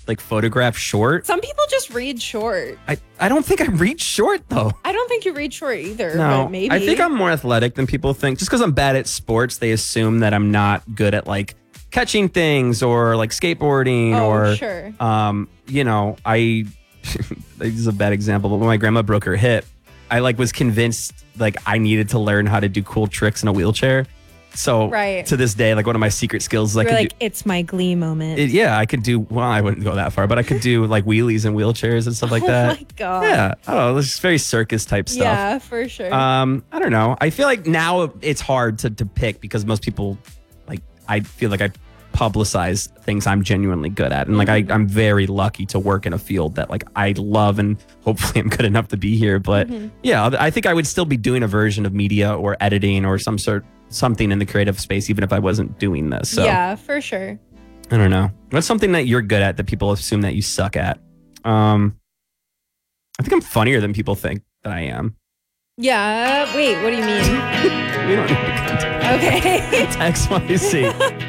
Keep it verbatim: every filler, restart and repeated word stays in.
like photograph short. Some people just read short. I, I don't think I read short though. I don't think you read short either, No, but maybe. I think I'm more athletic than people think. Just because I'm bad at sports, they assume that I'm not good at like catching things or like skateboarding Oh, or, sure. um, you know, I, this is a bad example, but when my grandma broke her hip, I like was convinced like I needed to learn how to do cool tricks in a wheelchair. So Right. to this day, like one of my secret skills is I You're could like, do, it's my Glee moment. it, yeah, I could do, well, I wouldn't go that far, but I could do like wheelies and wheelchairs and stuff like oh that. my God. Yeah, I don't know, it's just very circus type stuff. Yeah, for sure. Um, I don't know. I feel like now it's hard to, to pick because most people, like, I feel like I publicize things I'm genuinely good at. And like, I, I'm very lucky to work in a field that like I love and hopefully I'm good enough to be here. But Mm-hmm. yeah, I think I would still be doing a version of media or editing or some sort, something in the creative space, even if I wasn't doing this. So yeah, for sure. I don't know. What's something that you're good at that people assume that you suck at? Um, I think I'm funnier than people think that I am. Yeah. Wait, what do you mean? We don't need to Okay. X Y Z.